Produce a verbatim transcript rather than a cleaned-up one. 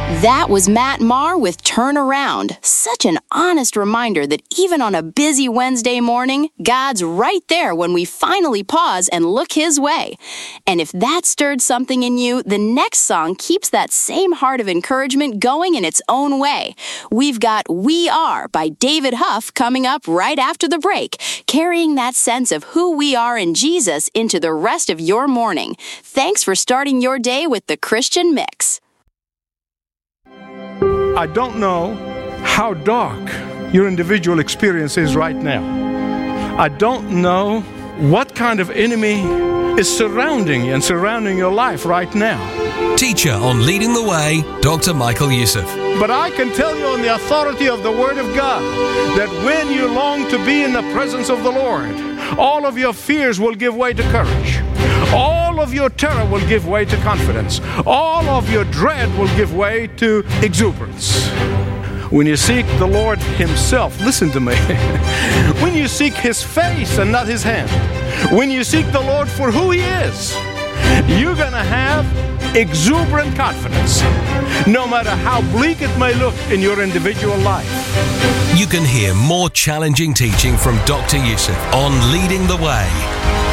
That was Matt Maher with Turn Around. Such an honest reminder that even on a busy Wednesday morning, God's right there when we finally pause and look His way. And if that stirred something in you, the next song keeps that same heart of encouragement going in its own way. We've got We Are by David Huff coming up right after the break, carrying that sense of who we are in Jesus into the rest of your morning. Thanks for starting your day with the Christian Mix. I don't know how dark your individual experience is right now. I don't know what kind of enemy is surrounding you and surrounding your life right now. Teacher on Leading the Way, Doctor Michael Youssef. But I can tell you on the authority of the Word of God that when you long to be in the presence of the Lord, all of your fears will give way to courage. All of your terror will give way to confidence. All of your dread will give way to exuberance. When you seek the Lord Himself, listen to me. When you seek His face and not His hand, when you seek the Lord for who He is, you're going to have exuberant confidence, no matter how bleak it may look in your individual life. You can hear more challenging teaching from Doctor Youssef on Leading the Way.